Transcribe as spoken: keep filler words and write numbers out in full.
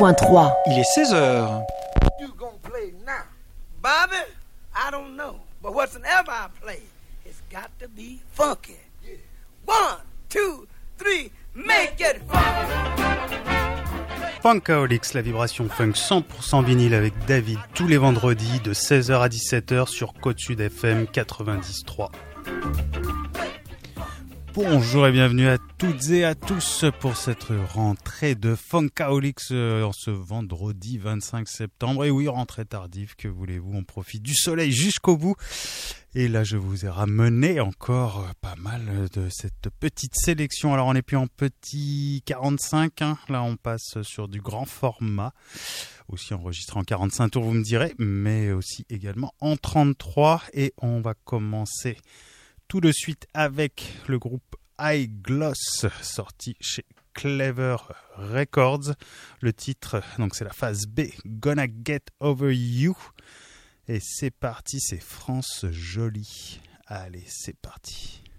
Point trois. Il est seize heures. You gonna play now? Bobby, I don't know. But whatsoever I play, it's got to be funky. Yeah. One, two, three, make it funky. Funkaholics, la vibration funk cent pour cent vinyle avec David tous les vendredis de seize heures à dix-sept heures sur Côte Sud F M quatre-vingt-dix trois. Bonjour et bienvenue à toutes et à tous pour cette rentrée de Funkaholics en ce vendredi vingt-cinq septembre. Et oui, rentrée tardive, que voulez-vous, on profite du soleil jusqu'au bout. Et là, je vous ai ramené encore pas mal de cette petite sélection. Alors, on n'est plus en petit quarante-cinq, hein. Là, on passe sur du grand format. Aussi enregistré en quarante-cinq tours, vous me direz, mais aussi également en trente-trois. Et on va commencer tout de suite avec le groupe High Gloss, sorti chez Clever Records. Le titre, donc c'est la phase B, Gonna Get Over You. Et c'est parti, c'est France Jolie. Allez, c'est parti.